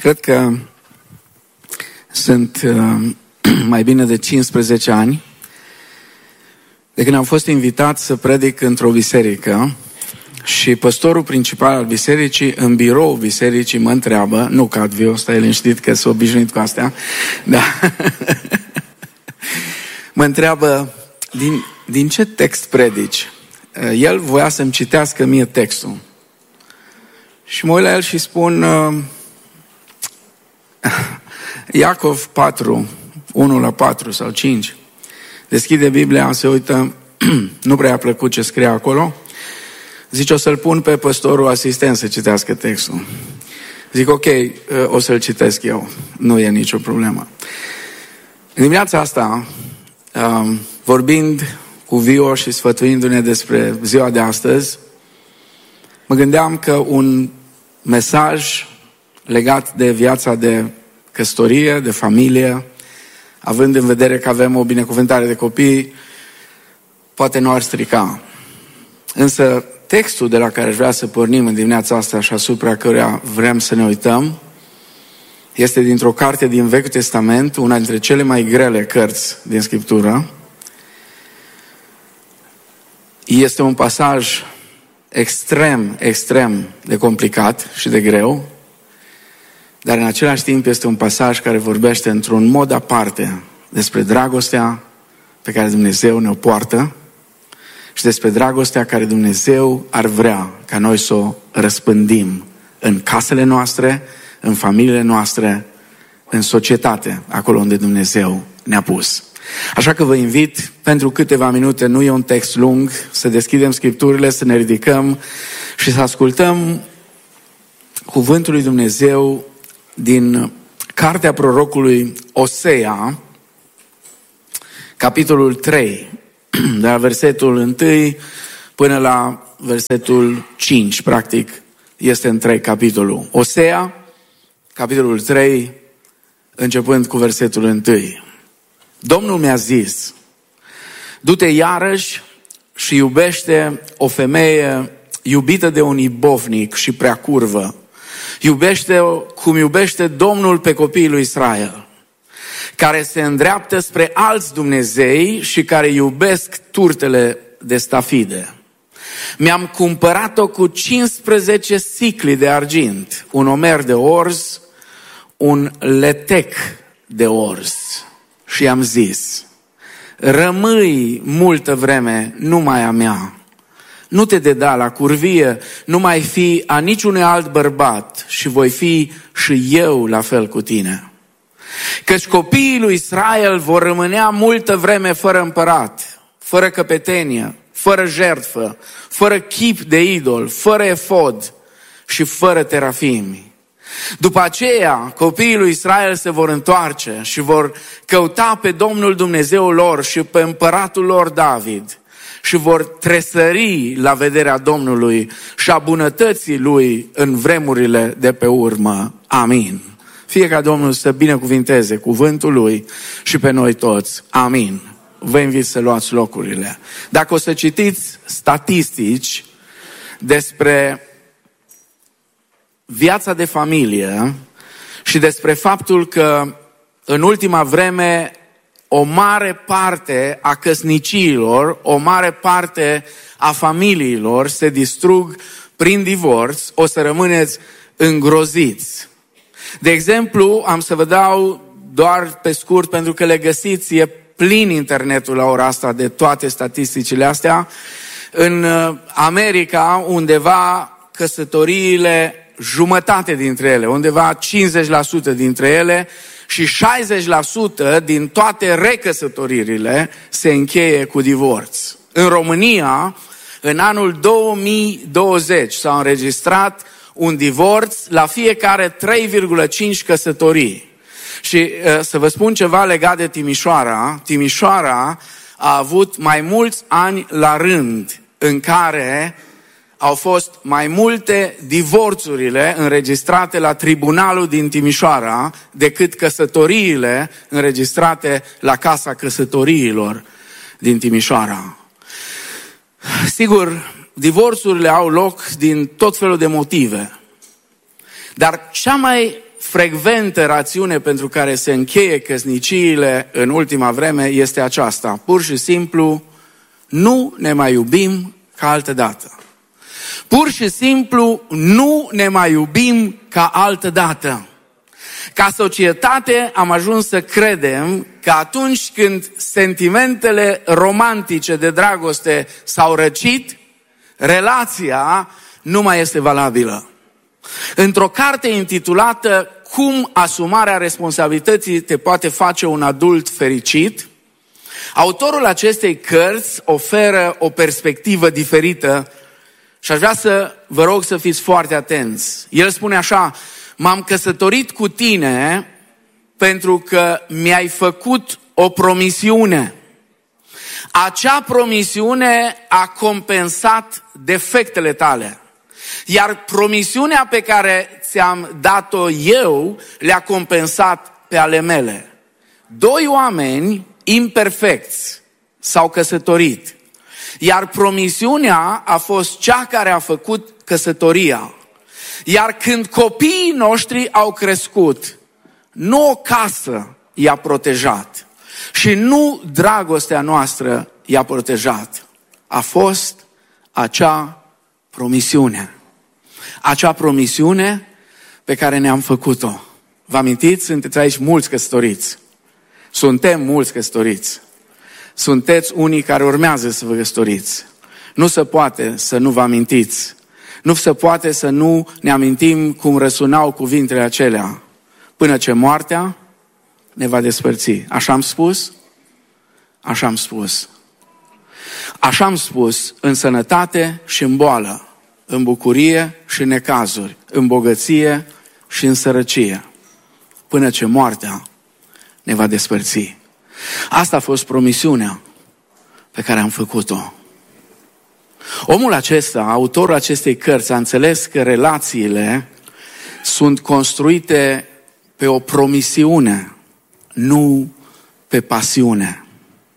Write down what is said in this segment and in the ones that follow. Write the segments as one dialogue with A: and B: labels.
A: Cred că sunt mai bine de 15 ani de când am fost invitat să predic într-o biserică și păstorul principal al bisericii, în biroul bisericii, mă întreabă, nu cad viu, stai liniștit că sunt obișnuit cu astea, da. Mă întreabă, din ce text predici? El voia să-mi citească mie textul. Și mă uit la el și spun, Iacov 4, 1-4 sau 5. Deschide Biblia, se uită, nu prea a plăcut ce scrie acolo. Zice, o să-l pun pe păstorul asistent să citească textul. Zic, ok, o să-l citesc eu. Nu e nicio problemă. În dimineața asta, vorbind cu Vio și sfătuindu-ne despre ziua de astăzi, mă gândeam că un mesaj legat de viața de căsătorie, de familie, având în vedere că avem o binecuvântare de copii, poate nu ar strica. Însă textul de la care aș vrea să pornim în dimineața asta și asupra căruia vrem să ne uităm, este dintr-o carte din Vechiul Testament, una dintre cele mai grele cărți din Scriptură. Este un pasaj extrem de complicat și de greu, dar în același timp este un pasaj care vorbește într-un mod aparte despre dragostea pe care Dumnezeu ne-o poartă și despre dragostea care Dumnezeu ar vrea ca noi să o răspândim în casele noastre, în familiile noastre, în societate, acolo unde Dumnezeu ne-a pus. Așa că vă invit pentru câteva minute, nu e un text lung, să deschidem Scripturile, să ne ridicăm și să ascultăm cuvântul lui Dumnezeu din cartea prorocului Osea, capitolul 3, de la versetul 1 până la versetul 5, practic este în 3 capitolul. Osea, capitolul 3, începând cu versetul 1. Domnul mi-a zis, du-te iarăși și iubește o femeie iubită de un ibovnic și prea curvă. Iubește-o cum iubește Domnul pe copiii lui Israel, care se îndreaptă spre alți Dumnezei și care iubesc turtele de stafide. Mi-am cumpărat-o cu 15 sicli de argint, un omer de orz, un letec de orz. Și i-am zis, rămâi multă vreme numai a mea, nu te deda la curvie, nu mai fi a niciunui alt bărbat și voi fi și eu la fel cu tine. Căci copiii lui Israel vor rămânea multă vreme fără împărat, fără căpetenie, fără jertfă, fără chip de idol, fără efod și fără terafimi. După aceea, copiii lui Israel se vor întoarce și vor căuta pe Domnul Dumnezeul lor și pe împăratul lor David și vor tresări la vederea Domnului și a bunătății lui în vremurile de pe urmă. Amin. Fie ca Domnul să binecuvinteze cuvântul lui și pe noi toți. Amin. Vă invit să luați locurile. Dacă o să citiți statistici despre viața de familie și despre faptul că în ultima vreme o mare parte a căsniciilor, o mare parte a familiilor se distrug prin divorț, o să rămâneți îngroziți. De exemplu, am să vă dau doar pe scurt, pentru că le găsiți, e plin internetul la ora asta de toate statisticile astea. În America, undeva căsătoriile, jumătate dintre ele, undeva 50% dintre ele și 60% din toate recăsătoririle se încheie cu divorț. În România, în anul 2020 s-au înregistrat un divorț la fiecare 3,5 căsătorii. Și să vă spun ceva legat de Timișoara. Timișoara a avut mai mulți ani la rând în care au fost mai multe divorțurile înregistrate la tribunalul din Timișoara decât căsătoriile înregistrate la Casa Căsătoriilor din Timișoara. Sigur, divorțurile au loc din tot felul de motive. Dar cea mai frecventă rațiune pentru care se încheie căsniciile în ultima vreme este aceasta. Pur și simplu, nu ne mai iubim ca altădată. Pur și simplu, nu ne mai iubim ca altădată. Ca societate am ajuns să credem că atunci când sentimentele romantice de dragoste s-au răcit, relația nu mai este valabilă. Într-o carte intitulată Cum asumarea responsabilității te poate face un adult fericit, autorul acestei cărți oferă o perspectivă diferită și aș vrea să vă rog să fiți foarte atenți. El spune așa: m-am căsătorit cu tine pentru că mi-ai făcut o promisiune. Acea promisiune a compensat defectele tale. Iar promisiunea pe care ți-am dat-o eu le-a compensat pe ale mele. Doi oameni imperfecți s-au căsătorit. Iar promisiunea a fost cea care a făcut căsătoria. Iar când copiii noștri au crescut, nu o casă i-a protejat și nu dragostea noastră i-a protejat. A fost acea promisiune. Acea promisiune pe care ne-am făcut-o. Vă amintiți? Sunteți aici mulți căsătoriți. Suntem mulți căsătoriți. Sunteți unii care urmează să vă căsătoriți. Nu se poate să nu vă amintiți. Nu se poate să nu ne amintim cum răsunau cuvintele acelea. Până ce moartea ne va despărți. Așa am spus? Așa am spus. Așa am spus în sănătate și în boală, în bucurie și în necazuri, în bogăție și în sărăcie. Până ce moartea ne va despărți. Asta a fost promisiunea pe care am făcut-o. Omul acesta, autorul acestei cărți, a înțeles că relațiile sunt construite pe o promisiune, nu pe pasiune.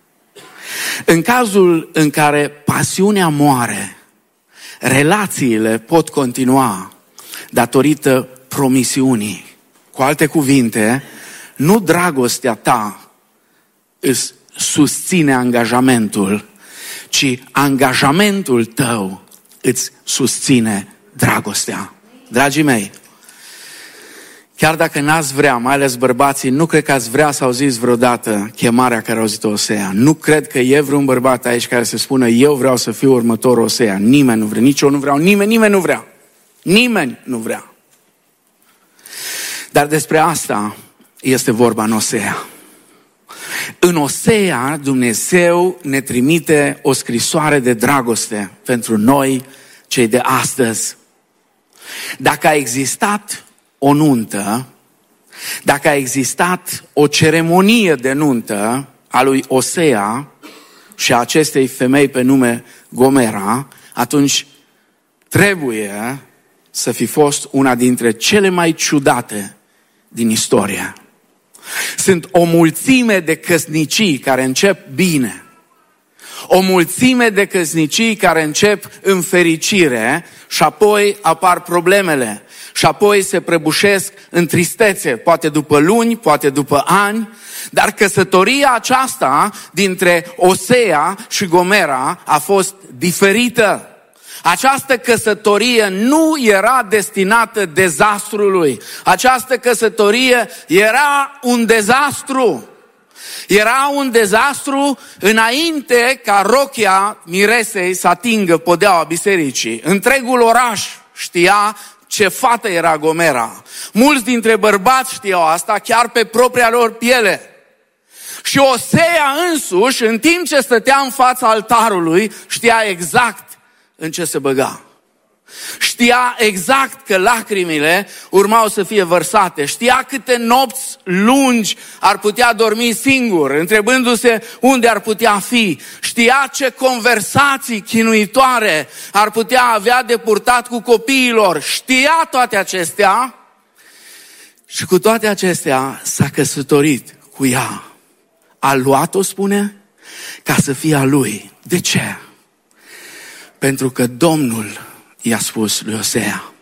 A: În cazul în care pasiunea moare, relațiile pot continua datorită promisiunii. Cu alte cuvinte, nu dragostea ta îți susține angajamentul, ci angajamentul tău îți susține dragostea. Dragii mei, chiar dacă n-ați vrea, mai ales bărbații, nu cred că ați vrea să auziți vreodată chemarea care a auzit-o Osea. Nu cred că e vreun bărbat aici care să spună eu vreau să fiu următorul Osea. Nimeni nu vrea, nici eu nu vreau, nimeni nu vrea. Nimeni nu vrea. Dar despre asta este vorba în Osea. În Osea, Dumnezeu ne trimite o scrisoare de dragoste pentru noi, cei de astăzi. Dacă a existat o nuntă, dacă a existat o ceremonie de nuntă a lui Osea și a acestei femei pe nume Gomera, atunci trebuie să fi fost una dintre cele mai ciudate din istorie. Sunt o mulțime de căsnicii care încep bine. O mulțime de căsnicii care încep în fericire și apoi apar problemele. Și apoi se prăbușesc în tristețe, poate după luni, poate după ani. Dar căsătoria aceasta dintre Osea și Gomera a fost diferită. Această căsătorie nu era destinată dezastrului. Această căsătorie era un dezastru. Era un dezastru înainte ca rochia miresei să atingă podeaua bisericii. Întregul oraș știa ce fată era Gomera. Mulți dintre bărbați știau asta chiar pe propria lor piele. Și Osea însuși, în timp ce stătea în fața altarului, știa exact în ce se băga. Știa exact că lacrimile urmau să fie vărsate. Știa câte nopți lungi ar putea dormi singur, întrebându-se unde ar putea fi. Știa ce conversații chinuitoare ar putea avea de purtat cu copiilor. Știa toate acestea și cu toate acestea s-a căsătorit cu ea. A luat-o, spune, ca să fie a lui. De ce? Pentru că Domnul i-a spus lui Osea: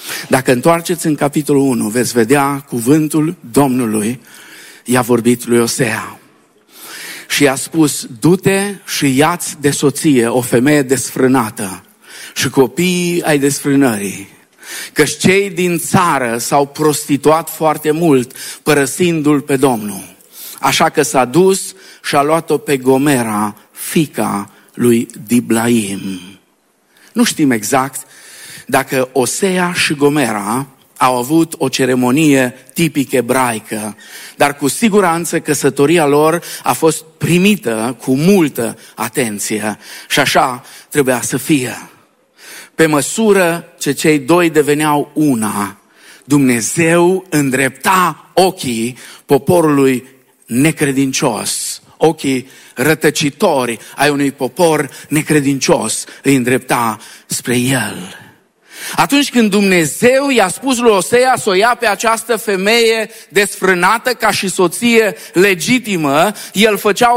A: Dacă întoarceți în capitolul 1, veți vedea cuvântul Domnului i-a vorbit lui Osea. Și i-a spus, du-te și ia-ți de soție o femeie desfrânată și copiii ai desfrânării. Căci cei din țară s-au prostituat foarte mult, părăsindu-l pe Domnul. Așa că s-a dus și a luat-o pe Gomera, fiica lui Diblaim. Nu știm exact dacă Osea și Gomera au avut o ceremonie tipic ebraică, dar cu siguranță căsătoria lor a fost primită cu multă atenție și așa trebuia să fie. Pe măsură ce cei doi deveneau una, Dumnezeu îndrepta ochii poporului necredincios, ochii rătăcitori ai unui popor necredincios îi îndrepta spre el. Atunci când Dumnezeu i-a spus lui Osea să o ia pe această femeie desfrânată ca și soție legitimă, el făcea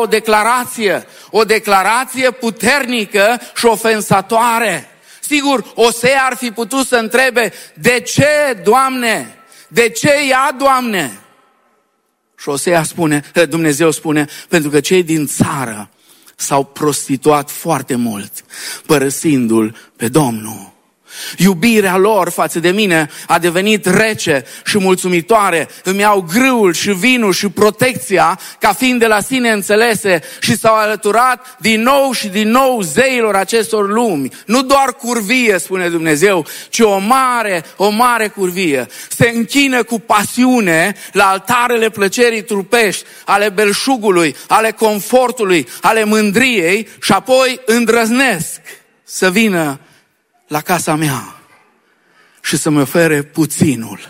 A: o declarație puternică și ofensatoare. Sigur, Osea ar fi putut să întrebe, de ce, Doamne? De ce ea, Doamne? Și Dumnezeu spune, pentru că cei din țară s-au prostituat foarte mult, părăsindu-l pe Domnul. Iubirea lor față de mine a devenit rece și mulțumitoare. Îmi iau grâul și vinul și protecția ca fiind de la sine înțelese și s-au alăturat din nou și din nou zeilor acestor lumi. Nu doar curvie, spune Dumnezeu, ci o mare curvie. Se închină cu pasiune la altarele plăcerii trupești, ale belșugului, ale confortului, ale mândriei și apoi îndrăznesc să vină la casa mea și să-mi ofere puținul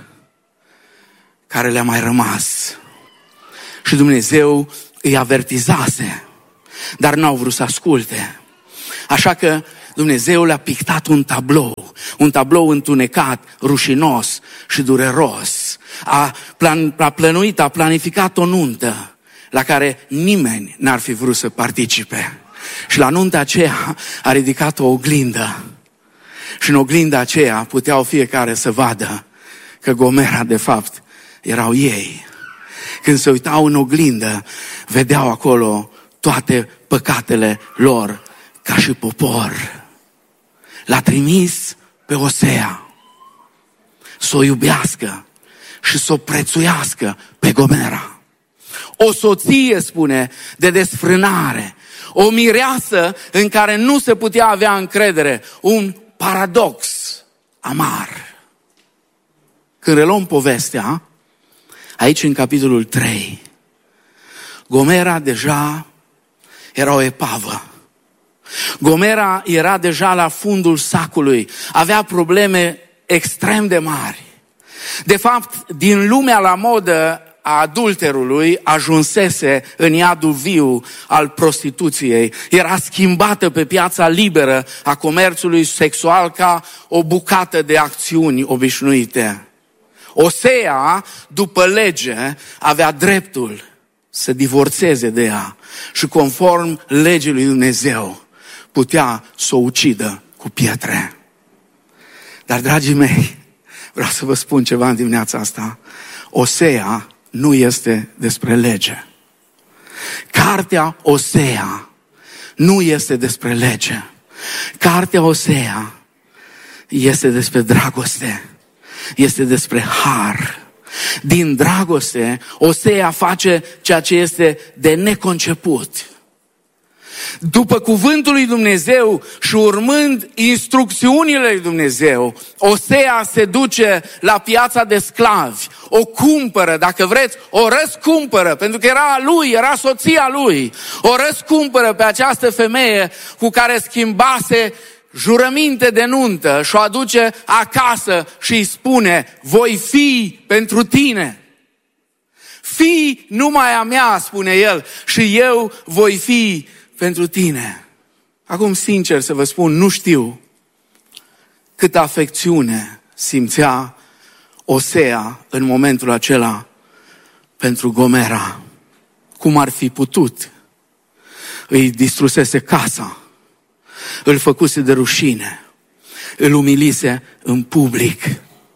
A: care le-a mai rămas. Și Dumnezeu îi avertizase, dar n-au vrut să asculte. Așa că Dumnezeu le-a pictat un tablou întunecat, rușinos și dureros. A planificat o nuntă la care nimeni n-ar fi vrut să participe. Și la nunta aceea a ridicat o oglindă. Și în oglinda aceea puteau fiecare să vadă că Gomera, de fapt, erau ei. Când se uitau în oglindă, vedeau acolo toate păcatele lor ca și popor. L-a trimis pe Osea să o iubească și să o prețuiască pe Gomera. O soție, spune, de desfrânare, o mireasă în care nu se putea avea încredere, un paradox amar. Când reluăm povestea, aici în capitolul 3, Gomera deja era o epavă. Gomera era deja la fundul sacului, avea probleme extrem de mari. De fapt, din lumea la modă a adulterului ajunsese în iadul viu al prostituției. Era schimbată pe piața liberă a comerțului sexual ca o bucată de acțiuni obișnuite. Osea, după lege, avea dreptul să divorțeze de ea și conform legii lui Dumnezeu putea să o ucidă cu pietre. Dar, dragii mei, vreau să vă spun ceva în dimineața asta. Osea nu este despre lege. Cartea Osea nu este despre lege. Cartea Osea este despre dragoste. Este despre har. Din dragoste, Osea face ceea ce este de neconceput. După cuvântul lui Dumnezeu și urmând instrucțiunile lui Dumnezeu, Osea se duce la piața de sclavi, o cumpără, dacă vreți, o răscumpără, pentru că era a lui, era soția lui, o răscumpără pe această femeie cu care schimbase jurăminte de nuntă și o aduce acasă și îi spune, voi fi pentru tine. Fii numai a mea, spune el, și eu voi fi pentru tine. Acum, sincer să vă spun, nu știu câtă afecțiune simțea Osea în momentul acela pentru Gomera. Cum ar fi putut? Îi distrusese casa, îl făcuse de rușine, îl umilise în public.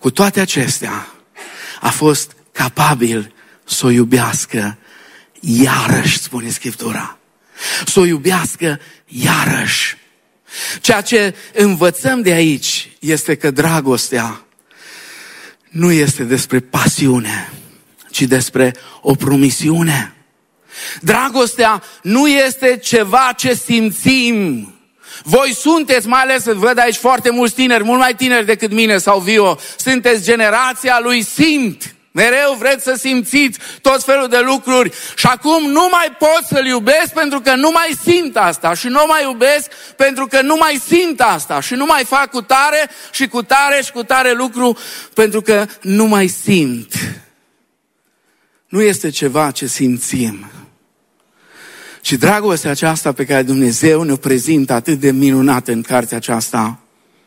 A: cu toate acestea, a fost capabil să o iubească iarăși, spune Scriptura. Să o iubească iarăși. Ceea ce învățăm de aici este că dragostea nu este despre pasiune, ci despre o promisiune. Dragostea nu este ceva ce simțim. Voi sunteți, mai ales văd aici foarte mulți tineri, mult mai tineri decât mine sau Vio, sunteți generația lui simt. Mereu vreți să simțiți tot felul de lucruri și acum nu mai pot să-l iubesc pentru că nu mai simt asta și nu mai iubesc pentru că nu mai simt asta și nu mai fac cu tare și cu tare și cu tare lucru pentru că nu mai simt. Nu este ceva ce simțim. Și dragostea aceasta pe care Dumnezeu ne-o prezintă atât de minunată în cartea aceasta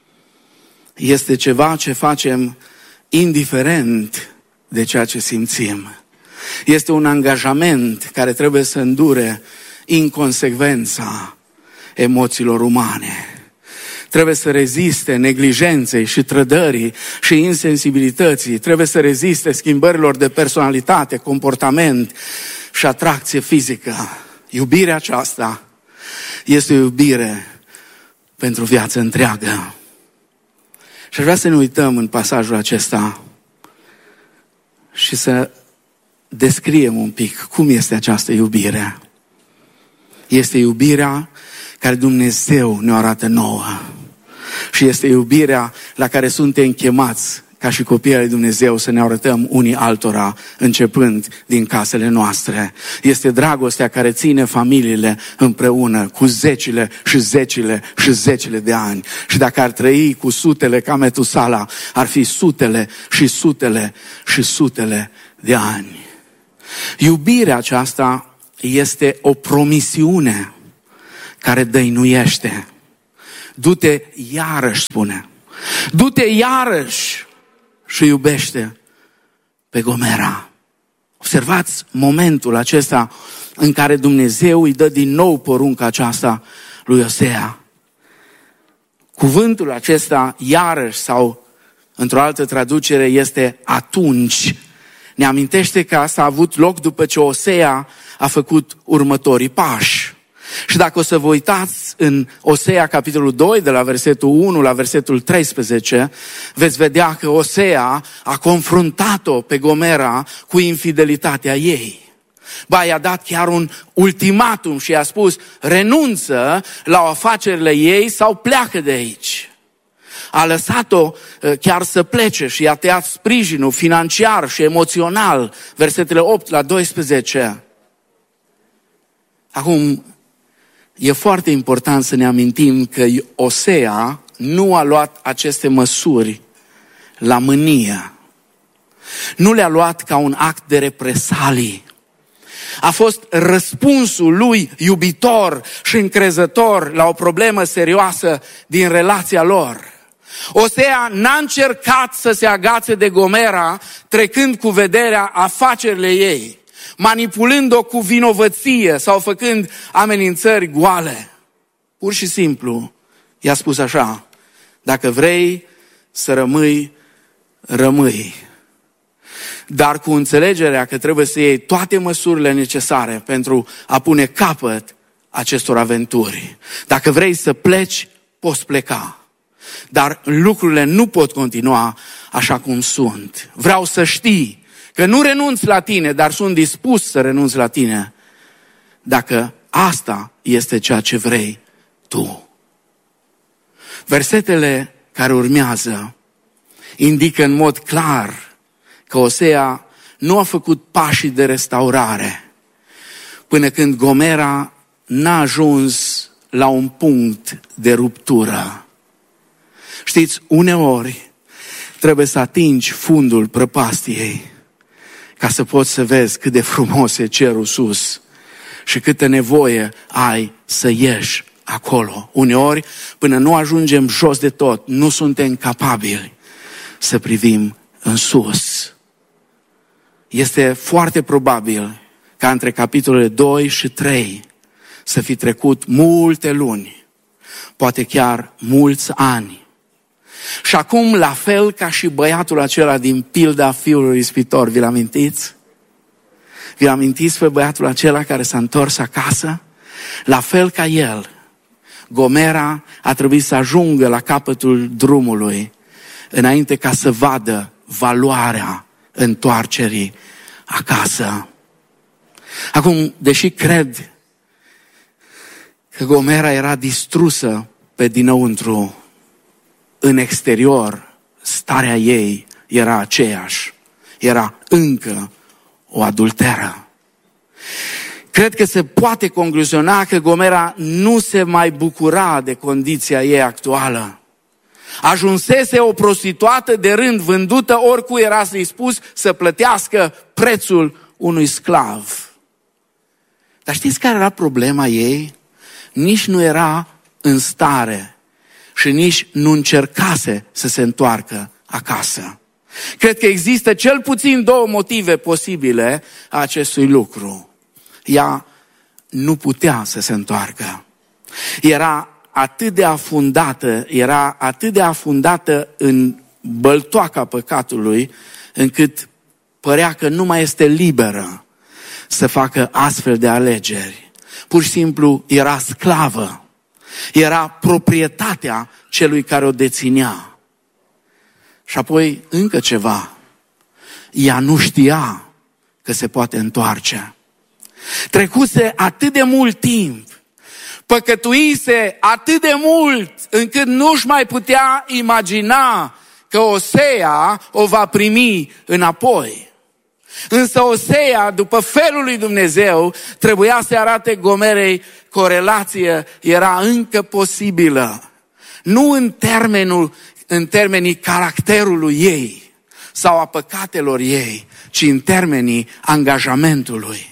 A: este ceva ce facem indiferent de ceea ce simțim. Este un angajament care trebuie să îndure inconsecvența emoțiilor umane. Trebuie să reziste neglijenței și trădării și insensibilității. Trebuie să reziste schimbărilor de personalitate, comportament și atracție fizică. Iubirea aceasta este o iubire pentru viață întreagă. Și aș vrea să ne uităm în pasajul acesta și să descriem un pic cum este această iubire. Este iubirea care Dumnezeu ne arată nouă. Și este iubirea la care suntem chemați ca și copiii lui Dumnezeu să ne arătăm unii altora, începând din casele noastre. Este dragostea care ține familiile împreună cu zecile și zecile și zecile de ani. Și dacă ar trăi cu sutele ca Metusala, ar fi sutele și sutele și sutele de ani. Iubirea aceasta este o promisiune care dăinuiește. Du-te iarăși, spune. Du-te iarăși și iubește pe Gomera. Observați momentul acesta în care Dumnezeu îi dă din nou porunca aceasta lui Osea. Cuvântul acesta, iarăși, sau într-o altă traducere, este atunci. Ne amintește că asta a avut loc după ce Osea a făcut următorii pași. Și dacă o să vă uitați în Osea, capitolul 2, de la versetul 1 la versetul 13, veți vedea că Osea a confruntat-o pe Gomera cu infidelitatea ei. Ba, i-a dat chiar un ultimatum și i-a spus, renunță la afacerile ei sau pleacă de aici. A lăsat-o chiar să plece și i-a tăiat sprijinul financiar și emoțional, versetele 8 la 12. Acum, e foarte important să ne amintim că Osea nu a luat aceste măsuri la mânie. Nu le-a luat ca un act de represalii. A fost răspunsul lui iubitor și încrezător la o problemă serioasă din relația lor. Osea n-a încercat să se agațe de Gomera trecând cu vederea afacerile ei, manipulând-o cu vinovăție sau făcând amenințări goale. Pur și simplu i-a spus așa, dacă vrei să rămâi, rămâi. Dar cu înțelegerea că trebuie să iei toate măsurile necesare pentru a pune capăt acestor aventuri. Dacă vrei să pleci, poți pleca. Dar lucrurile nu pot continua așa cum sunt. Vreau să știi că nu renunț la tine, dar sunt dispus să renunț la tine dacă asta este ceea ce vrei tu. Versetele care urmează indică în mod clar că Osea nu a făcut pașii de restaurare până când Gomera n-a ajuns la un punct de ruptură. Știți, uneori trebuie să atingi fundul prăpastiei ca să poți să vezi cât de frumos e cerul sus și câtă nevoie ai să ieși acolo. Uneori, până nu ajungem jos de tot, nu suntem capabili să privim în sus. Este foarte probabil ca între capitolele 2 și 3 să fi trecut multe luni, poate chiar mulți ani. Și acum, la fel ca și băiatul acela din pilda fiului ispitor, vi-l amintiți? Vi-l amintiți pe băiatul acela care s-a întors acasă? La fel ca el, Gomera a trebuit să ajungă la capătul drumului înainte ca să vadă valoarea întoarcerii acasă. Acum, deși cred că Gomera era distrusă pe dinăuntru, în exterior, starea ei era aceeași. Era încă o adulteră. Cred că se poate concluziona că Gomera nu se mai bucura de condiția ei actuală. Ajunsese o prostituată de rând, vândută oricui era să-i spus să plătească prețul unui sclav. Dar știți care era problema ei? Nici nu era în stare și nici nu încercase să se întoarcă acasă. Cred că există cel puțin două motive posibile a acestui lucru. Ea nu putea să se întoarcă. Era atât de afundată în băltoaca păcatului, încât părea că nu mai este liberă să facă astfel de alegeri. Pur și simplu era sclavă. Era proprietatea celui care o deținea. Și apoi încă ceva. Ea nu știa că se poate întoarce. Trecuse atât de mult timp, păcătuise atât de mult, încât nu-și mai putea imagina că Osea o va primi înapoi. Însă Osea, după felul lui Dumnezeu, trebuia să arate Gomerei că o relație era încă posibilă. Nu în termenii caracterului ei sau a păcatelor ei, ci în termenii angajamentului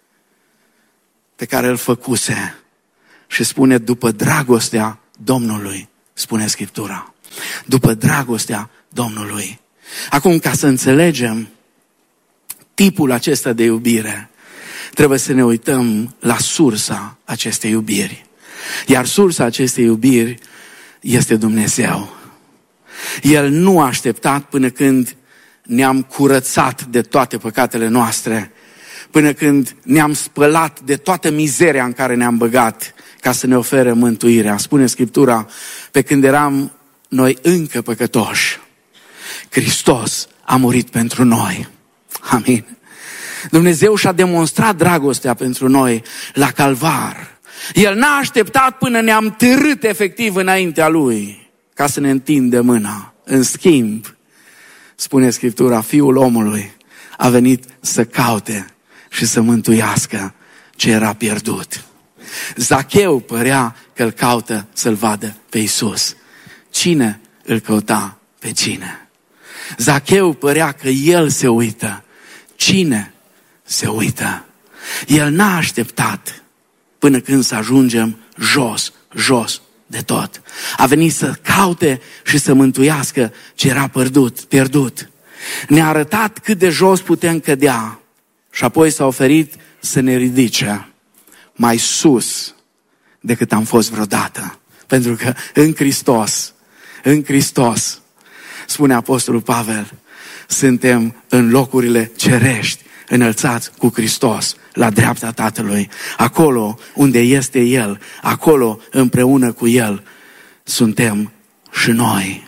A: pe care îl făcuse. Și spune, după dragostea Domnului, spune Scriptura. După dragostea Domnului. Acum, ca să înțelegem tipul acesta de iubire, trebuie să ne uităm la sursa acestei iubiri. Iar sursa acestei iubiri este Dumnezeu. El nu a așteptat până când ne-am curățat de toate păcatele noastre, până când ne-am spălat de toată mizeria în care ne-am băgat, ca să ne ofere mântuirea. Spune Scriptura, pe când eram noi încă păcătoși, Hristos a murit pentru noi. Amin. Dumnezeu și-a demonstrat dragostea pentru noi la Calvar. El n-a așteptat până ne-am târât efectiv înaintea Lui ca să ne întinde mâna. În schimb, spune Scriptura, Fiul omului a venit să caute și să mântuiască ce era pierdut. Zacheu părea că îl caută să-l vadă pe Iisus. Cine îl căuta pe cine? Zacheu părea că el se uită. Cine se uită? El n-a așteptat până când să ajungem jos de tot. A venit să caute și să mântuiască ce era pierdut. Ne-a arătat cât de jos putem cădea și apoi s-a oferit să ne ridice mai sus decât am fost vreodată. Pentru că în Hristos, spune Apostolul Pavel, suntem în locurile cerești, înălțați cu Hristos la dreapta Tatălui. Acolo unde este El, acolo împreună cu El suntem și noi.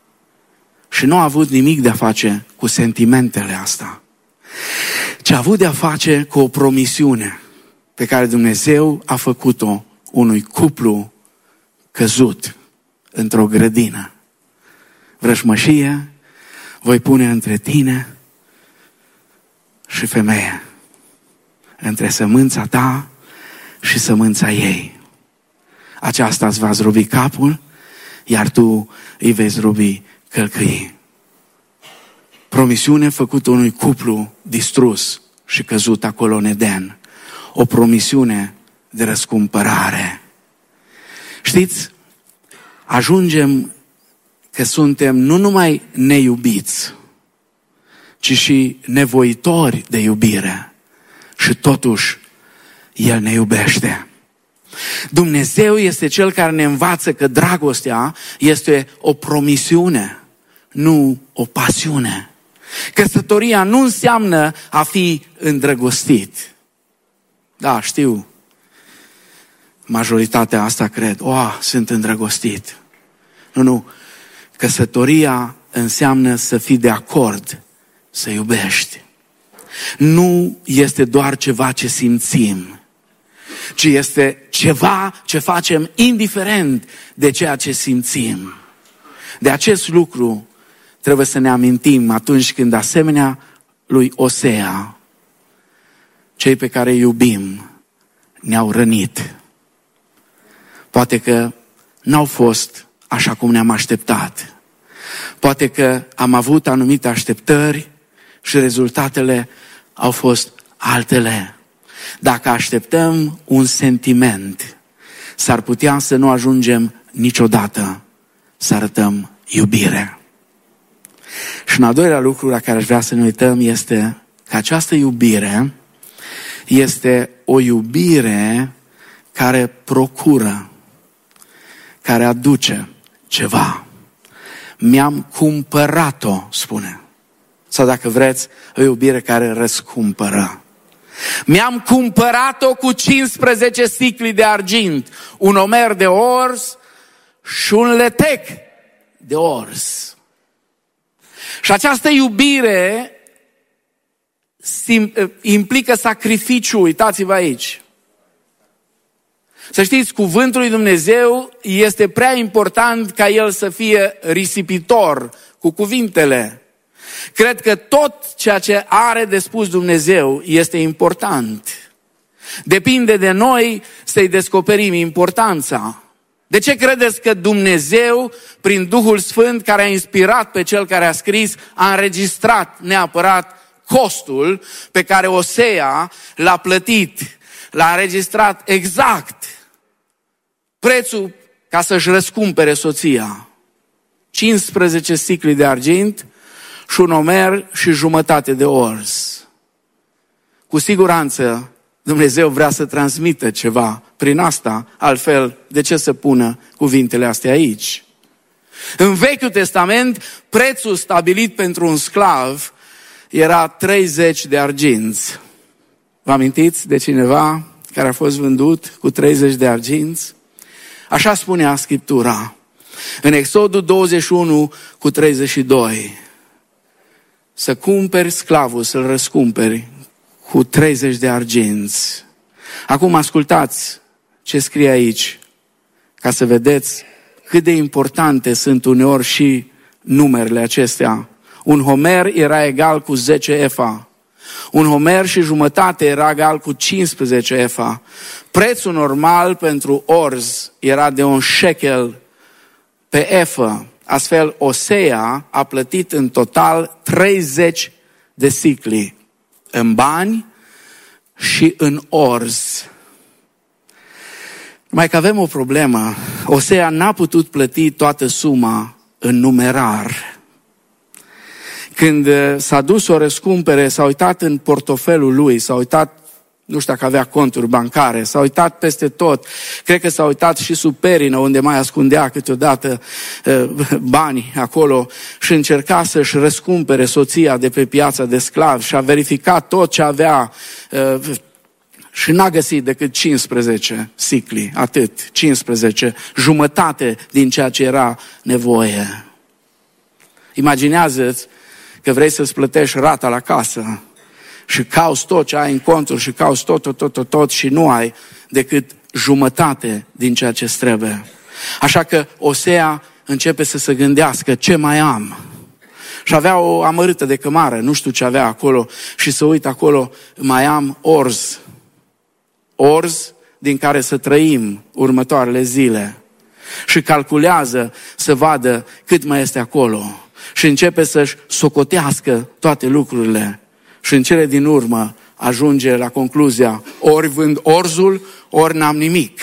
A: Și nu a avut nimic de a face cu sentimentele astea, ci a avut de a face cu o promisiune pe care Dumnezeu a făcut-o unui cuplu căzut într-o grădină. Vrăjmășie voi pune între tine și femeie, între sămânța ta și sămânța ei. Aceasta îți va zdrobi capul, iar tu îi vei zdrobi călcâii. Promisiune făcută unui cuplu distrus și căzut acolo în Eden. O promisiune de răscumpărare. Știți, ajungem că suntem nu numai neiubiți, ci și nevoitori de iubire. Și totuși, El ne iubește. Dumnezeu este Cel care ne învață că dragostea este o promisiune, nu o pasiune. Căsătoria nu înseamnă a fi îndrăgostit. Da, știu. Majoritatea asta cred. Sunt îndrăgostit. Nu. Căsătoria înseamnă să fii de acord, să iubești. Nu este doar ceva ce simțim, ci este ceva ce facem indiferent de ceea ce simțim. De acest lucru trebuie să ne amintim atunci când, asemenea lui Osea, cei pe care îi iubim ne-au rănit. Poate că n-au fost așa cum ne-am așteptat. Poate că am avut anumite așteptări și rezultatele au fost altele. Dacă așteptăm un sentiment, s-ar putea să nu ajungem niciodată să arătăm iubire. Și un al doilea lucru la care aș vrea să ne uităm este că această iubire este o iubire care procură, care aduce ceva. Mi-am cumpărat-o, spune. Sau dacă vreți, o iubire care răscumpără. Mi-am cumpărat-o cu 15 sicli de argint, un omer de orz și un letec de orz. Și această iubire implică sacrificiu, uitați-vă aici. Să știți, cuvântul lui Dumnezeu este prea important ca el să fie risipitor cu cuvintele. Cred că tot ceea ce are de spus Dumnezeu este important. Depinde de noi să-i descoperim importanța. De ce credeți că Dumnezeu, prin Duhul Sfânt care a inspirat pe cel care a scris, a înregistrat neapărat costul pe care Osea l-a plătit? L-a înregistrat exact prețul ca să-și răscumpere soția. 15 sicli de argint și un omer și jumătate de orz. Cu siguranță Dumnezeu vrea să transmită ceva prin asta, altfel de ce să pună cuvintele astea aici? În Vechiul Testament, prețul stabilit pentru un sclav era 30 de arginți. Vă amintiți de cineva care a fost vândut cu 30 de arginți? Așa spunea Scriptura. În Exodul 21 cu 32. Să cumperi sclavul, să-l răscumperi cu 30 de arginți. Acum ascultați ce scrie aici, ca să vedeți cât de importante sunt uneori și numerele acestea. Un homer era egal cu 10 efa. Un homer și jumătate era egal cu 15 efa. Prețul normal pentru orz era de 1 shekel pe efă. Astfel, Osea a plătit în total 30 de sicli în bani și în orz. Numai că avem o problemă. Osea n-a putut plăti toată suma în numerar. Când s-a dus să o răscumpere, s-a uitat în portofelul lui, s-a uitat, nu știu dacă avea conturi bancare, s-a uitat peste tot. Cred că s-a uitat și sub perină, unde mai ascundea câteodată bani acolo și încerca să-și răscumpere soția de pe piața de sclavi și a verificat tot ce avea și n-a găsit decât 15 sicli, atât, 15, jumătate din ceea ce era nevoie. Imaginează-ți că vrei să-ți plătești rata la casă și cauți tot ce ai în conturi și cauți tot și nu ai decât jumătate din ceea ce trebuie. Așa că Osea începe să se gândească ce mai am. Și avea o amărâtă de cămară, nu știu ce avea acolo, și să uit acolo, mai am orz. Orz din care să trăim următoarele zile. Și calculează să vadă cât mai este acolo. Și începe să-și socotească toate lucrurile. Și în cele din urmă ajunge la concluzia, ori vând orzul, ori n-am nimic.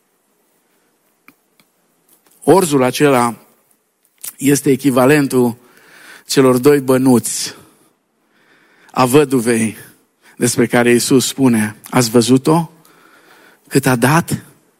A: Orzul acela este echivalentul celor 2 bănuți a văduvei despre care Iisus spune, ați văzut-o? Cât a dat?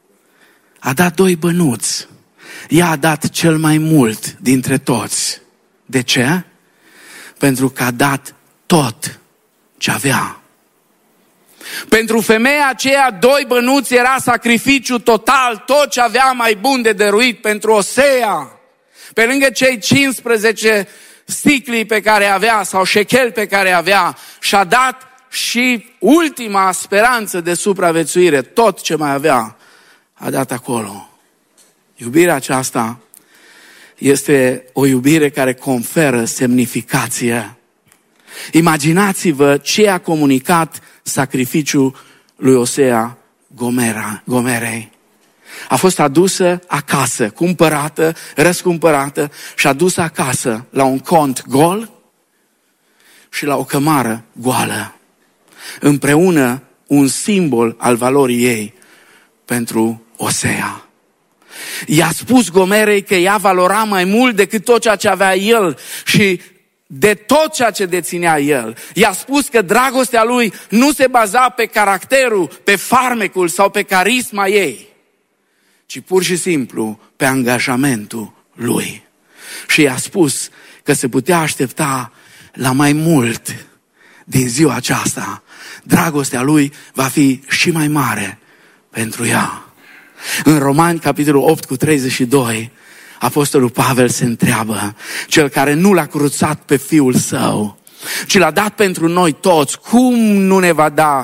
A: a dat 2 bănuți. Ea a dat cel mai mult dintre toți. De ce? Pentru că a dat tot ce avea. Pentru femeia aceea 2 bănuți era sacrificiu total, tot ce avea mai bun de dăruit. Pentru Osea, pe lângă cei 15 sticlii pe care avea sau șecheli pe care avea, și-a dat și ultima speranță de supraviețuire, tot ce mai avea, a dat acolo. Iubirea aceasta este o iubire care conferă semnificație. Imaginați-vă ce a comunicat sacrificiul lui Osea Gomerei. A fost adusă acasă, cumpărată, răscumpărată și adusă acasă la un cont gol și la o cămară goală. Împreună un simbol al valorii ei pentru Osea. I-a spus Gomerei că ea valora mai mult decât tot ceea ce avea el și de tot ceea ce deținea el. I-a spus că dragostea lui nu se baza pe caracterul, pe farmecul sau pe carisma ei, ci pur și simplu pe angajamentul lui. Și i-a spus că se putea aștepta la mai mult din ziua aceasta. Dragostea lui va fi și mai mare pentru ea. În Romani, capitolul 8 cu 32, Apostolul Pavel se întreabă: cel care nu l-a cruțat pe Fiul Său, ci l-a dat pentru noi toți, cum nu ne va da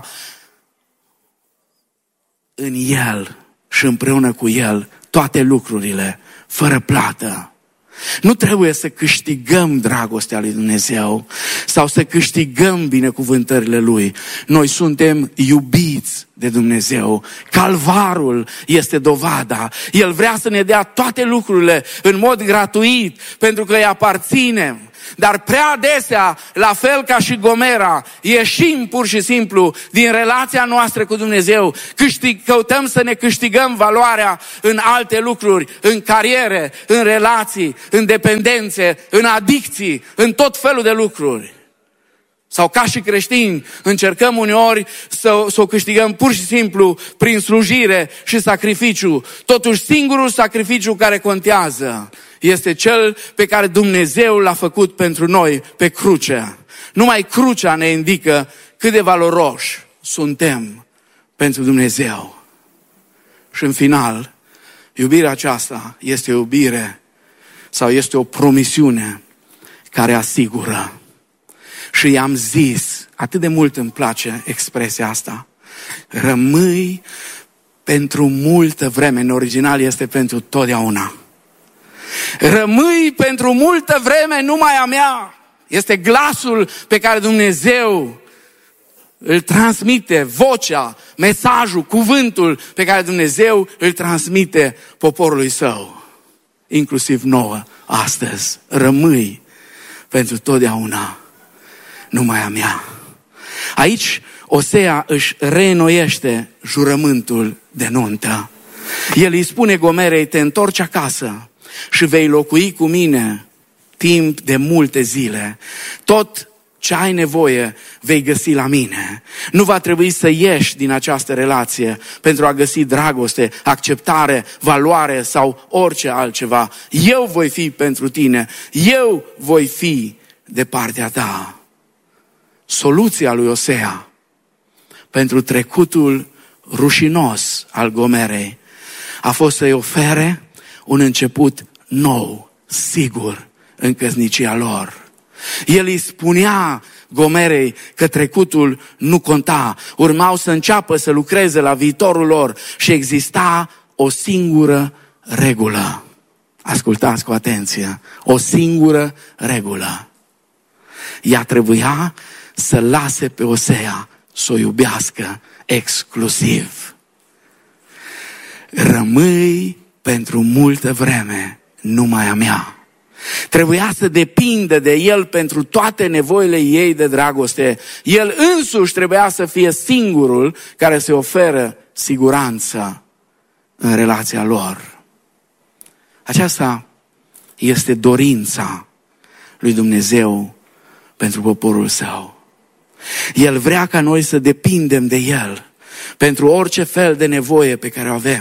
A: în El și împreună cu El toate lucrurile, fără plată? Nu trebuie să câștigăm dragostea lui Dumnezeu sau să câștigăm binecuvântările Lui. Noi suntem iubiți de Dumnezeu. Calvarul este dovada. El vrea să ne dea toate lucrurile în mod gratuit, pentru că îi aparținem. Dar prea adesea, la fel ca și Gomera, ieșim pur și simplu din relația noastră cu Dumnezeu, căutăm să ne câștigăm valoarea în alte lucruri, în cariere, în relații, în dependențe, în adicții, în tot felul de lucruri. Sau ca și creștini, încercăm uneori să o câștigăm pur și simplu prin slujire și sacrificiu. Totuși, singurul sacrificiu care contează este cel pe care Dumnezeu l-a făcut pentru noi pe cruce. Numai crucea ne indică cât de valoroși suntem pentru Dumnezeu. Și în final, iubirea aceasta este o iubire sau este o promisiune care asigură. Și i-am zis, atât de mult îmi place expresia asta, rămâi pentru multă vreme. În original este pentru totdeauna. Rămâi pentru multă vreme numai a mea. Este glasul pe care Dumnezeu îl transmite, vocea, mesajul, cuvântul pe care Dumnezeu îl transmite poporului Său, inclusiv nouă astăzi. Rămâi pentru totdeauna numai a mea. Aici Osea își reînnoiește jurământul de nuntă. El îi spune Gomerei: te întorci acasă și vei locui cu mine timp de multe zile. Tot ce ai nevoie vei găsi la mine. Nu va trebui să ieși din această relație pentru a găsi dragoste, acceptare, valoare sau orice altceva. Eu voi fi pentru tine. Eu voi fi de partea ta. Soluția lui Osea pentru trecutul rușinos al Gomerei a fost să-i ofere un început nou, sigur, în căsnicia lor. El îi spunea Gomerei că trecutul nu conta, urmau să înceapă să lucreze la viitorul lor și exista o singură regulă. Ascultați cu atenție, o singură regulă. Ea trebuia să lase pe Osea să o iubească exclusiv. Rămâi pentru multă vreme numai a mea. Trebuia să depindă de el pentru toate nevoile ei de dragoste. El însuși trebuia să fie singurul care se oferă siguranță în relația lor. Aceasta este dorința lui Dumnezeu pentru poporul Său. El vrea ca noi să depindem de El pentru orice fel de nevoie pe care o avem.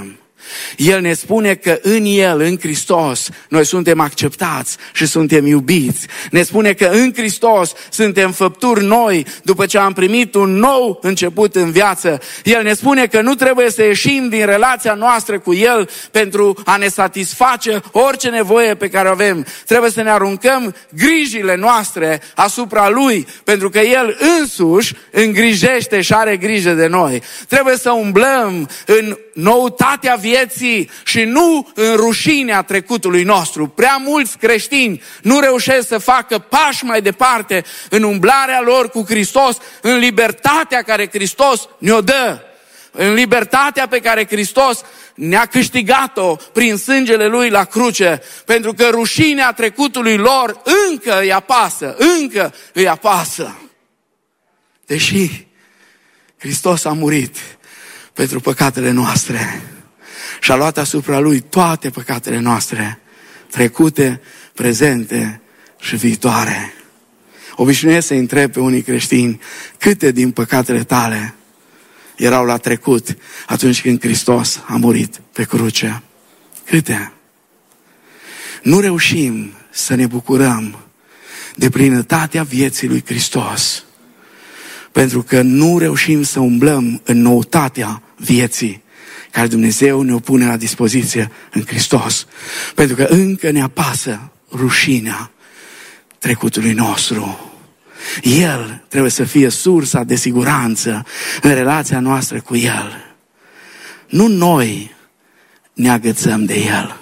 A: El ne spune că în El, în Hristos, noi suntem acceptați și suntem iubiți. Ne spune că în Hristos suntem făpturi noi după ce am primit un nou început în viață. El ne spune că nu trebuie să ieșim din relația noastră cu El pentru a ne satisface orice nevoie pe care o avem. Trebuie să ne aruncăm grijile noastre asupra Lui, pentru că El însuși îngrijește și are grijă de noi. Trebuie să umblăm în noutatea vieții și nu în rușinea trecutului nostru. Prea mulți creștini nu reușesc să facă pași mai departe în umblarea lor cu Hristos, în libertatea care Hristos ne-o dă, în libertatea pe care Hristos ne-a câștigat-o prin sângele Lui la cruce, pentru că rușinea trecutului lor încă îi apasă. Deși Hristos a murit pentru păcatele noastre și a luat asupra Lui toate păcatele noastre, trecute, prezente și viitoare. Obișnuiesc să întreb pe unii creștini câte din păcatele tale erau la trecut atunci când Hristos a murit pe cruce. Câte? Nu reușim să ne bucurăm de plinătatea vieții lui Hristos, pentru că nu reușim să umblăm în noutatea vieții care Dumnezeu ne-o pune la dispoziție în Hristos. Pentru că încă ne apasă rușinea trecutului nostru. El trebuie să fie sursa de siguranță în relația noastră cu El. Nu noi ne agățăm de El.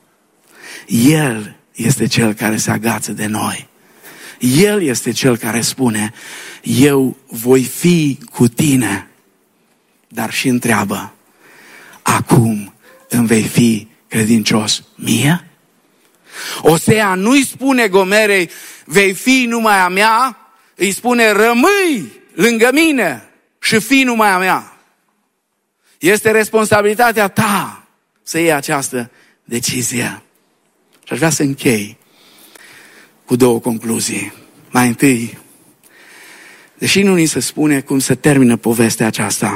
A: El este Cel care se agață de noi. El este Cel care spune: eu voi fi cu tine. Dar și întreabă: acum îmi vei fi credincios mie? Osea nu-i spune Gomerei: vei fi numai a mea, îi spune: rămâi lângă mine și fii numai a mea. Este responsabilitatea ta să iei această decizie. Și aș vrea să închei cu două concluzii. Mai întâi, deși nu ni se spune cum se termină povestea aceasta,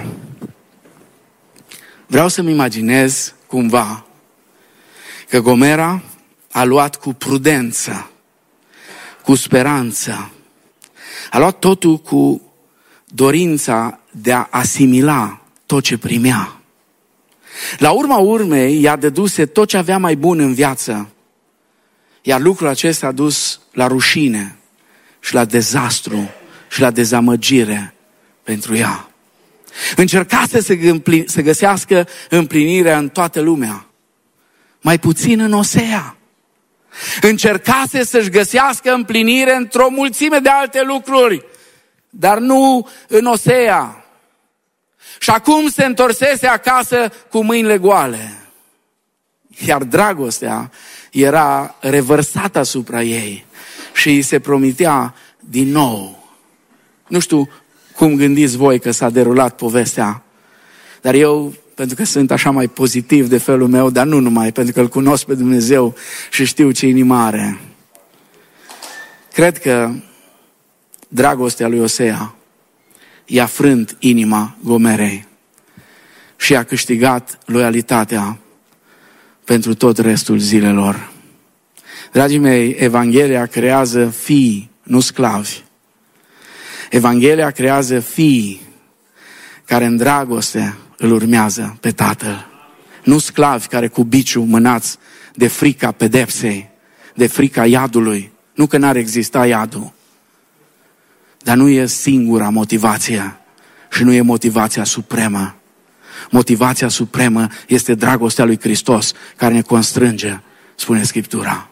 A: vreau să-mi imaginez cumva că Gomera a luat cu prudență, cu speranță, a luat totul cu dorința de a asimila tot ce primea. La urma urmei, i-a dăduse tot ce avea mai bun în viață, iar lucrul acesta a dus la rușine și la dezastru și la dezamăgire pentru ea. Încercase să găsească împlinirea în toată lumea, mai puțin în Osea. Încercase să-și găsească împlinire într-o mulțime de alte lucruri, dar nu în Osea. Și acum se întorsese acasă cu mâinile goale. Iar dragostea era revărsată asupra ei și îi se promitea din nou. Nu știu cum gândiți voi că s-a derulat povestea, dar eu, pentru că sunt așa mai pozitiv de felul meu, dar nu numai, pentru că îl cunosc pe Dumnezeu și știu ce inimă are, cred că dragostea lui Osea i-a frânt inima Gomerei și a câștigat loialitatea pentru tot restul zilelor. Dragii mei, Evanghelia creează fii, nu sclavi. Evanghelia creează fii care în dragoste îl urmează pe Tatăl. Nu sclavi care cu biciu mânați de frica pedepsei, de frica iadului. Nu că n-ar exista iadul, dar nu e singura motivație și nu e motivația supremă. Motivația supremă este dragostea lui Hristos care ne constrânge, spune Scriptura.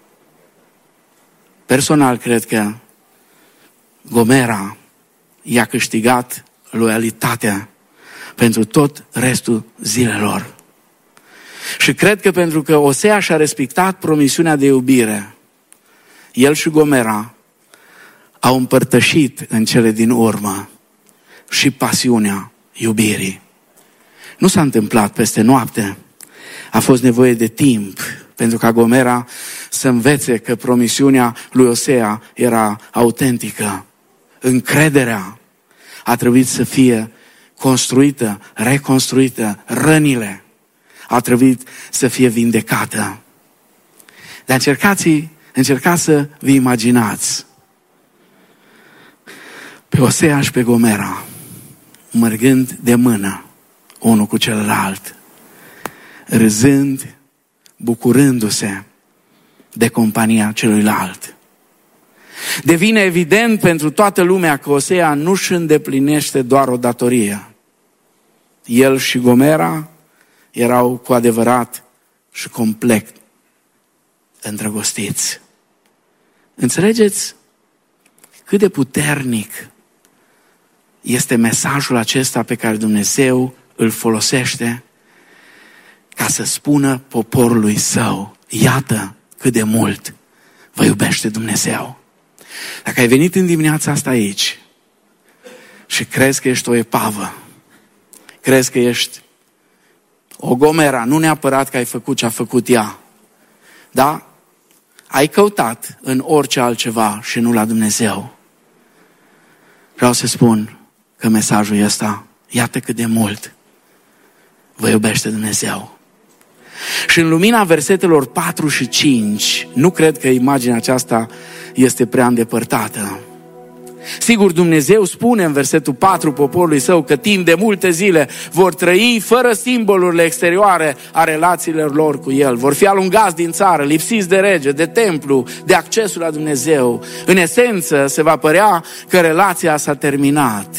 A: Personal cred că Gomera i-a câștigat loialitatea pentru tot restul zilelor. Și cred că pentru că Osea și-a respectat promisiunea de iubire, el și Gomera au împărtășit în cele din urmă și pasiunea iubirii. Nu s-a întâmplat peste noapte. A fost nevoie de timp pentru ca Gomera să învețe că promisiunea lui Osea era autentică. Încrederea a trebuit să fie construită, reconstruită, rănile a trebuit să fie vindecată. Dar încercați să vă imaginați pe Osea și pe Gomera mergând de mână unul cu celălalt, râzând, bucurându-se de compania celuilalt. Devine evident pentru toată lumea că Osea nu își îndeplinește doar o datorie. El și Gomera erau cu adevărat și complet îndrăgostiți. Înțelegeți cât de puternic este mesajul acesta pe care Dumnezeu îl folosește ca să spună poporului său: iată cât de mult vă iubește Dumnezeu. Dacă ai venit în dimineața asta aici și crezi că ești o epavă, crezi că ești o Gomera, nu neapărat că ai făcut ce a făcut ea, da? Ai căutat în orice altceva și nu la Dumnezeu. Vreau să spun că mesajul ăsta, iată cât de mult vă iubește Dumnezeu. Și în lumina versetelor 4 și 5, nu cred că imaginea aceasta este prea îndepărtată. Sigur, Dumnezeu spune în versetul 4 poporului său că timp de multe zile vor trăi fără simbolurile exterioare a relațiilor lor cu El. Vor fi alungați din țară, lipsiți de rege, de templu, de accesul la Dumnezeu. În esență, se va părea că relația s-a terminat,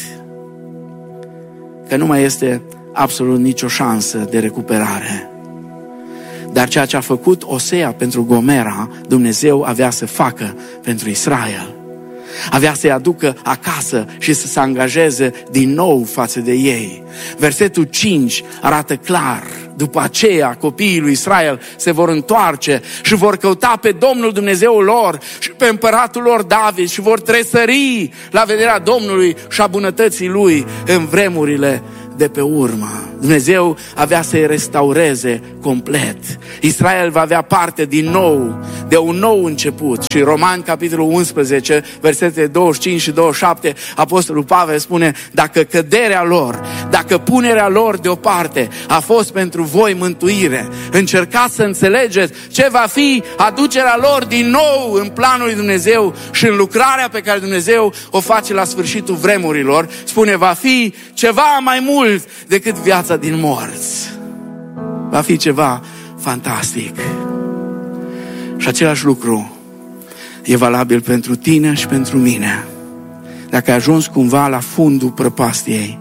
A: că nu mai este absolut nicio șansă de recuperare. Dar ceea ce a făcut Osea pentru Gomera, Dumnezeu avea să facă pentru Israel. Avea să-i aducă acasă și să se angajeze din nou față de ei. Versetul 5 arată clar: după aceea copiii lui Israel se vor întoarce și vor căuta pe Domnul Dumnezeul lor și pe împăratul lor David și vor tresări la vederea Domnului și a bunătății Lui în vremurile de pe urmă. Dumnezeu avea să-i restaureze complet. Israel va avea parte din nou de un nou început. Și Romani, capitolul 11, versetele 25 și 27, Apostolul Pavel spune: dacă căderea lor, dacă punerea lor deoparte a fost pentru voi mântuire, încercați să înțelegeți ce va fi aducerea lor din nou în planul lui Dumnezeu și în lucrarea pe care Dumnezeu o face la sfârșitul vremurilor. Spune: va fi ceva mai mult decât viața din morți. Va fi ceva fantastic. Și același lucru e valabil pentru tine și pentru mine. Dacă ai ajuns cumva la fundul prăpastiei,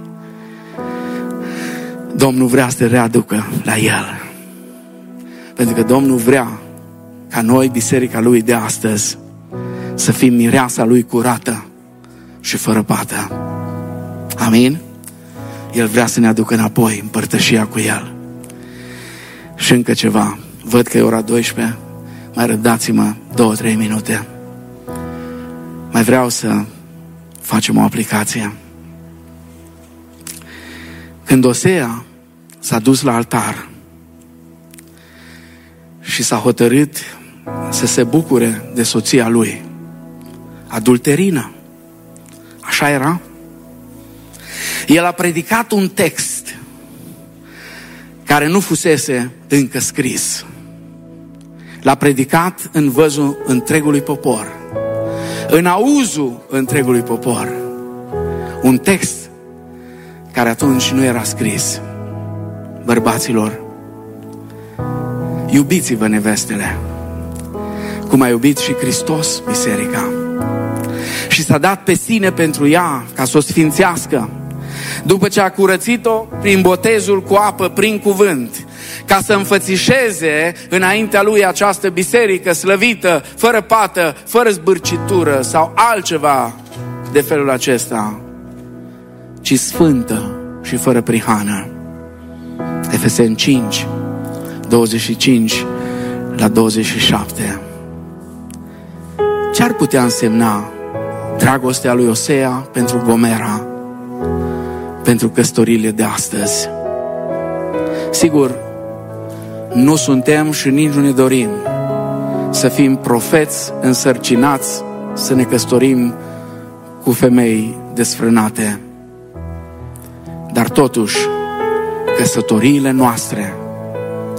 A: Domnul vrea să te readucă la El. Pentru că Domnul vrea ca noi, biserica Lui de astăzi, să fim mireasa Lui curată și fără pată. Amin? El vrea să ne aducă înapoi în părtășia cu El. Și încă ceva. Văd că e ora 12. Mai răbdați-mă 2-3 minute. Mai vreau să facem o aplicație. Când Osea s-a dus la altar și s-a hotărât să se bucure de soția lui, adulterină, așa era, el a predicat un text care nu fusese încă scris. L-a predicat în văzul întregului popor, în auzul întregului popor. Un text care atunci nu era scris. Bărbaților, iubiți-vă nevestele, cum a iubit și Hristos biserica și s-a dat pe sine pentru ea ca să o sfințească, după ce a curățit-o prin botezul cu apă, prin cuvânt, ca să înfățișeze înaintea lui această biserică slăvită, fără pată, fără zbârcitură sau altceva de felul acesta, ci sfântă și fără prihană. Efeseni 5, 25 la 27. Ce ar putea însemna dragostea lui Osea pentru Gomera, pentru căsătoriile de astăzi? Sigur, nu suntem și nici nu ne dorim să fim profeți însărcinați să ne căsătorim cu femei desfrânate. Dar totuși, căsătoriile noastre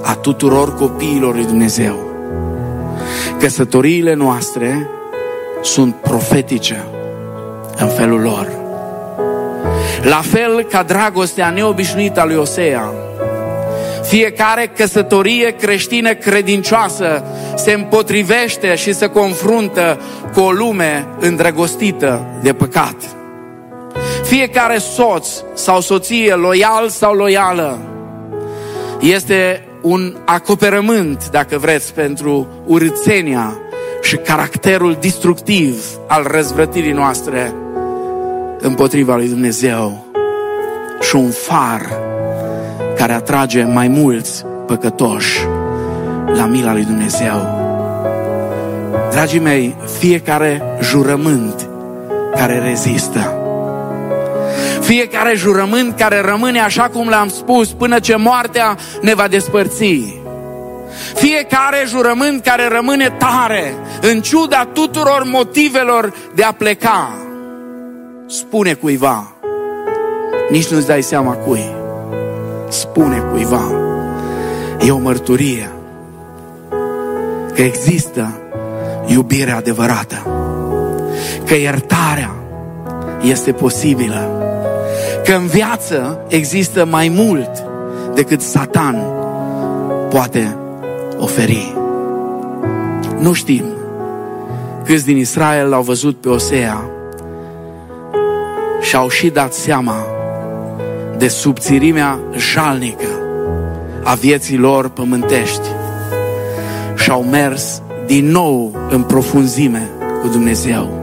A: a tuturor copiilor lui Dumnezeu. Căsătoriile noastre sunt profetice în felul lor. La fel ca dragostea neobișnuită a lui Osea, fiecare căsătorie creștină credincioasă se împotrivește și se confruntă cu o lume îndrăgostită de păcat. Fiecare soț sau soție, loial sau loială, este un acoperământ, dacă vreți, pentru urâțenia și caracterul destructiv al răzvrătirii noastre împotriva lui Dumnezeu și un far care atrage mai mulți păcătoși la mila lui Dumnezeu. Dragii mei, fiecare jurământ care rezistă, fiecare jurământ care rămâne așa cum l-am spus până ce moartea ne va despărți, fiecare jurământ care rămâne tare în ciuda tuturor motivelor de a pleca, spune cuiva, nici nu-ți dai seama cui, spune cuiva, e o mărturie că există iubire adevărată, că iertarea este posibilă, că în viață există mai mult decât Satan poate oferi. Nu știm câți din Israel l-au văzut pe Osea și au și dat seama de subțirimea jalnică a vieții lor pământești și au mers din nou în profunzime cu Dumnezeu.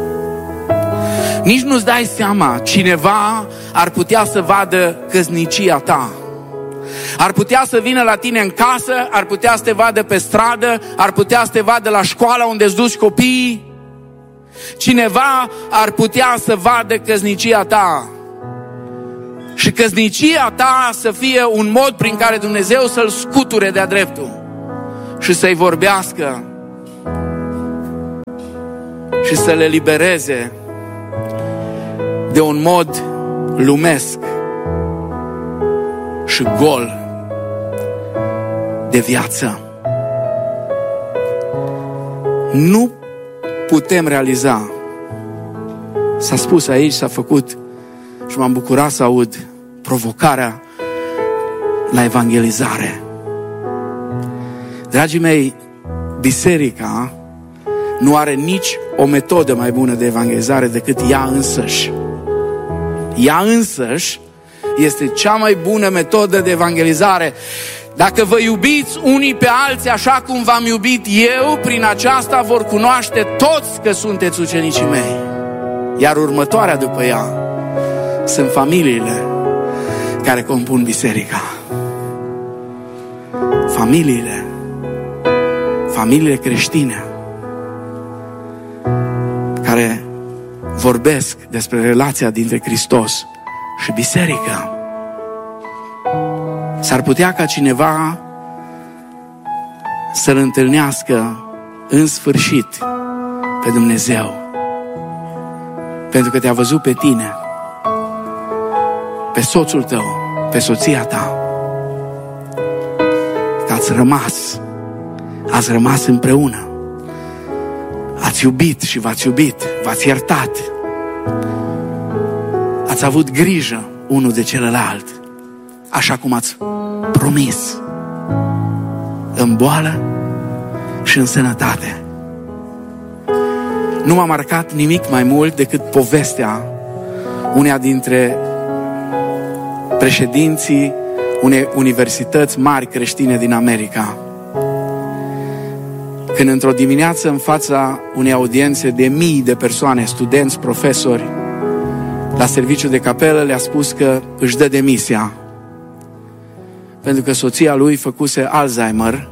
A: Nici nu-ți dai seama, cineva ar putea să vadă căsnicia ta, ar putea să vină la tine în casă, ar putea să te vadă pe stradă, ar putea să te vadă la școala unde îți duci copiii. Cineva ar putea să vadă căsnicia ta și căsnicia ta să fie un mod prin care Dumnezeu să-l scuture de-a dreptul și să-i vorbească și să le libereze de un mod lumesc și gol de viață. Nu putem realiza, s-a spus aici, s-a făcut și m-am bucurat să aud provocarea la evangelizare. Dragii mei, biserica nu are nici o metodă mai bună de evangelizare decât ea însăși. Ea însăși este cea mai bună metodă de evangelizare. Dacă vă iubiți unii pe alții așa cum v-am iubit eu, prin aceasta vor cunoaște toți că sunteți ucenicii mei. Iar următoarea după ea sunt familiile care compun biserica. Familiile creștine care vorbesc despre relația dintre Hristos și biserică. S-ar putea ca cineva să-L întâlnească în sfârșit pe Dumnezeu, pentru că te-a văzut pe tine, pe soțul tău, pe soția ta, că ați rămas împreună, ați iubit și v-ați iubit, v-ați iertat, ați avut grijă unul de celălalt, așa cum ați promis, în boală și în sănătate. Nu m-a marcat nimic mai mult decât povestea uneia dintre președinții unei universități mari creștine din America, când într-o dimineață în fața unei audiențe de mii de persoane, studenți, profesori, la serviciu de capelă le-a spus că își dă demisia pentru că soția lui făcuse Alzheimer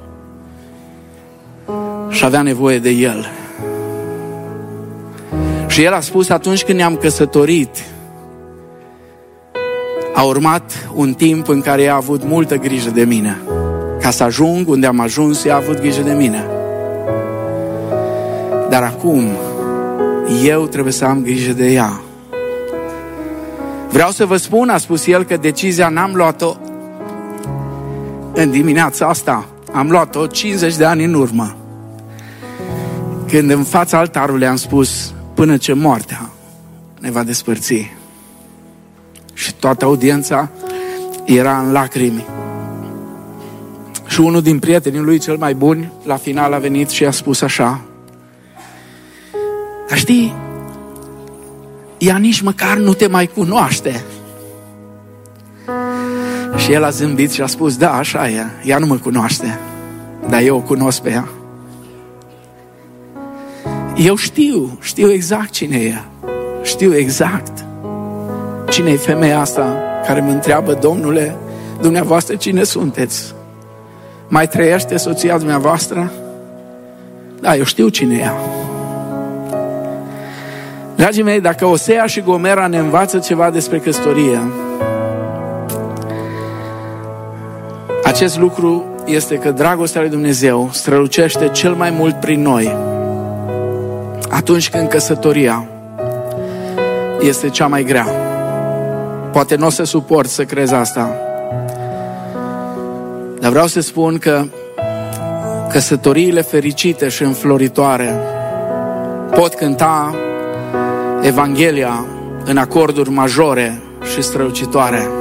A: și avea nevoie de el. Și el a spus: atunci când ne-am căsătorit, a urmat un timp în care ea a avut multă grijă de mine. Ca să ajung unde am ajuns, ea a avut grijă de mine. Dar acum eu trebuie să am grijă de ea. Vreau să vă spun, a spus el, că decizia n-am luat-o în dimineața asta am luat-o 50 de ani în urmă, când în fața altarului am spus: până ce moartea ne va despărți. Și toată audiența era în lacrimi. Și unul din prietenii lui cel mai buni, la final a venit și a spus așa: dar știi, ea nici măcar nu te mai cunoaște. Și el a zâmbit și a spus: da, așa e, ea nu mă cunoaște, dar eu o cunosc pe ea. Eu știu exact cine e. Știu exact cine e femeia asta care mă întreabă: Domnule, dumneavoastră cine sunteți? Mai trăiește soția dumneavoastră? Da, eu știu cine e ea. Dragii mei, dacă Osea și Gomera ne învață ceva despre căsătorie, acest lucru este că dragostea lui Dumnezeu strălucește cel mai mult prin noi atunci când căsătoria este cea mai grea. Poate nu o să suport să crezi asta, dar vreau să spun că căsătoriile fericite și înfloritoare pot cânta Evanghelia în acorduri majore și strălucitoare,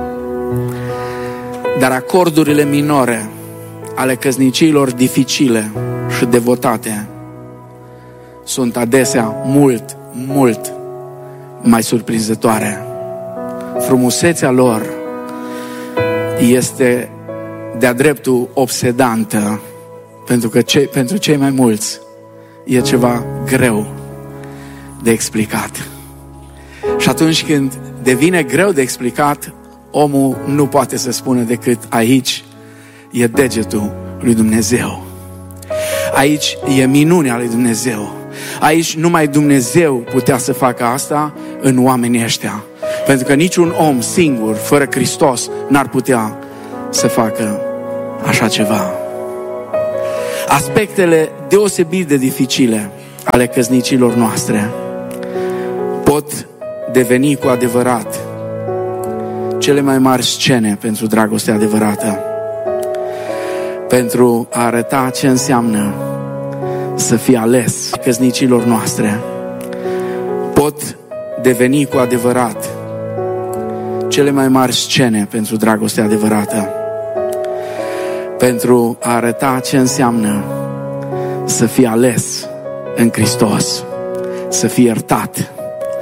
A: dar acordurile minore ale căsniciilor dificile și devotate sunt adesea mult, mult mai surprinzătoare. Frumusețea lor este de-a dreptul obsedantă, pentru că pentru cei mai mulți e ceva greu de explicat. Și atunci când devine greu de explicat, omul nu poate să spună decât: aici e degetul lui Dumnezeu. Aici e minunea lui Dumnezeu. Aici numai Dumnezeu putea să facă asta în oamenii ăștia. Pentru că niciun om singur, fără Hristos, n-ar putea să facă așa ceva. Aspectele deosebit de dificile ale căsnicilor noastre pot deveni cu adevărat cele mai mari scene pentru dragostea adevărată, pentru a arăta ce înseamnă să fii ales. Căsnicilor noastre pot deveni cu adevărat cele mai mari scene pentru dragostea adevărată, pentru a arăta ce înseamnă să fii ales în Hristos, să fii iertat,